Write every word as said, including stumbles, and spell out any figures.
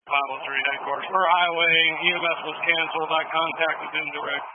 five oh three headquarters. For highwaying, E M S was canceled. I contacted them direct.